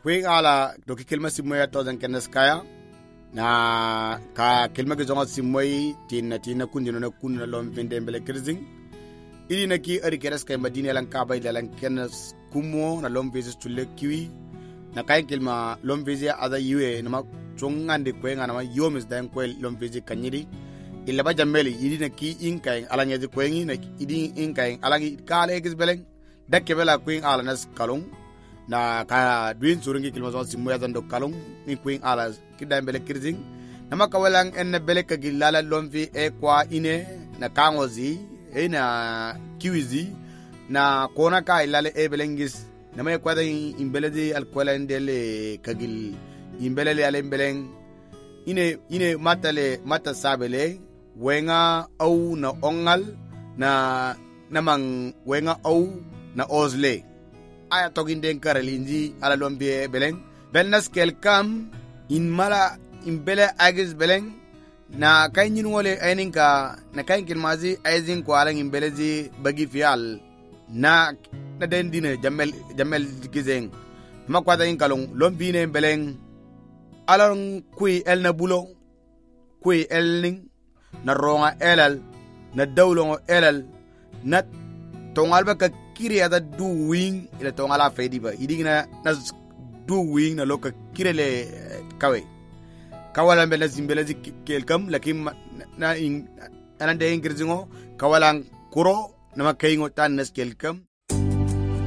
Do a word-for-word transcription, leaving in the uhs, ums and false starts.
kwen ala doki kelma simoya tozan kenes kaya na ka kelma ke zonga simoy tin tin kundino na kunna lom vende mbele kirzing ili na ki ari keres kay madina lan ka bay lan kenes kumo na lom veze tulle kiwi na kay kelma lom veze ada yue na ma chongande kwenga na ma yomis dan kwel lom veze kanyidi illa ba jameli ili na ki inkay alanya de kwengi na idi inkay alangi kale egis beleng dakke bela kwen ala nas kalung na ka duin suringi kilma zon simoya zando kalung ni kwen ala kida mbele kirzing na makawalang enne bele kagilala lomvi e kwa ine na kangozi e na kiwizi na kona ka ilale e belengis na may kwada imbele di alkwala ndele kagil imbele le ale mbeleng ine ine matale mata sabele wenga au na ongal na namang wenga au na ozle aya togin den karalinji ala lombi beleng belnas kelkam in mala in bele agis beleng na kainin wole aininka na kainin mazi aizin ko alang in belezi bagi fial na na den dine jamel jamel gizeng makwata in kalong lombi ne beleng alang kui el na bulo kui elning na ronga elal na dawlongo elal na tongal ba ka kiri ada du wing ila tongala fedi ba idigna na du wing na loka kirele kawe kawala mbele zimbele kelkam lakim na in anande ingrizingo kawalang kuro na makaingo tan nas kelkam